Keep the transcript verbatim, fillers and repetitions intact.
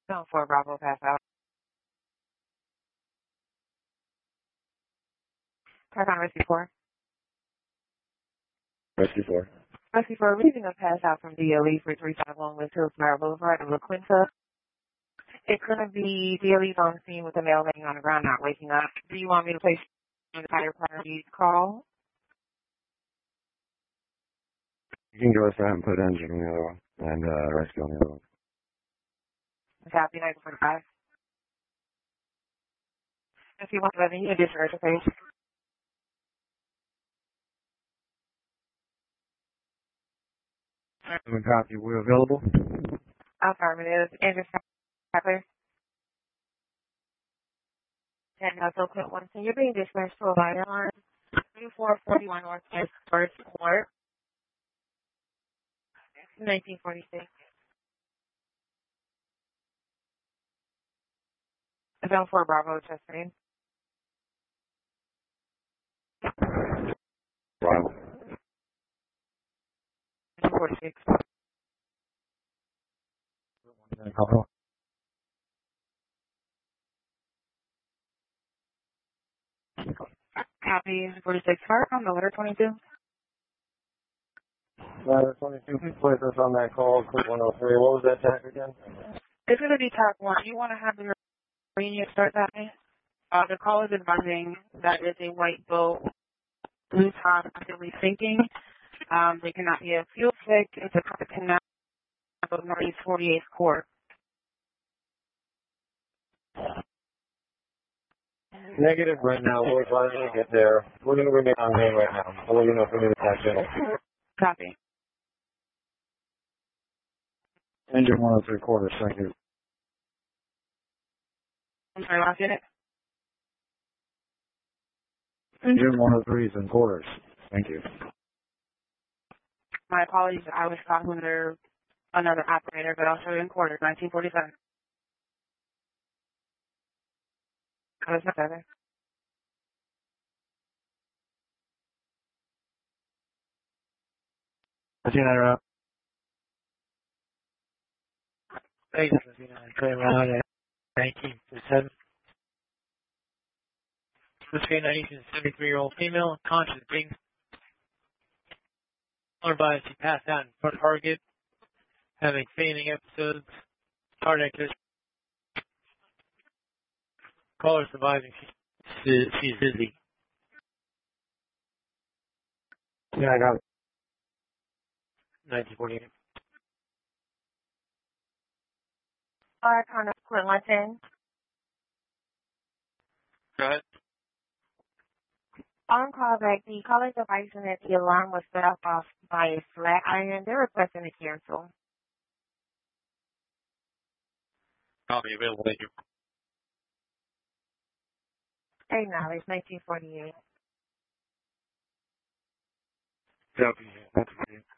Zone four Bravo pass out. Pass on rescue four. Rescue four. Rescue four, receiving a pass out from D L E for three five one West Hills Flower Boulevard in La Quinta. It's going to be D L E's on scene with a male laying on the ground not waking up. Do you want me to place the higher priority call? You can go with that and put engine on the other one and uh, rescue on the other one. Copy, nine forty-five. If you want to let me, you can disregard the page. And copy, we're available. Affirmative. Engine clear. And also quit one. So you're being dispatched to a lighter line. twenty-four forty-one North East First Court. nineteen forty-six. Zone four Bravo, Chesapeake. Wow. forty-six. Copy forty-six Heart on the letter twenty-two. Ladder twenty-two, please place us on that call, quick one oh three. What was that tag again? It's going to be top one. You want to have the Marine unit start that way? Uh, the call is advising that it's a white boat, blue top, actively sinking. Um, they cannot be a fuel flick. It's a canal of Northeast forty-eighth Court. Negative right now. We're trying to get there. We're going to remain on hand right now. I'll let you know if we need to catch it. Copy. Engine one and three quarters, thank you. I'm sorry, last unit. Engine one oh threes and quarters, thank you. My apologies. I was talking under another operator, but I'll show you in quarters, nineteen forty-seven. I was not there. Latina route. Thanks, Latina. Train around at nineteen forty-seven. This train, nineteen seventy-three-year-old female, conscious being unadvised she passed out in front of target, having fainting episodes, cardiac arrest. Caller surviving. She, she's dizzy. Yeah, I got it. nineteen forty-eight. All right, Connor, quit one ten. Go ahead. On callback, the caller's advising that the alarm was set off by a flat iron. They're requesting to cancel. I'll be available. Thank you. Hey, now it's nineteen forty-eight. Copy. That's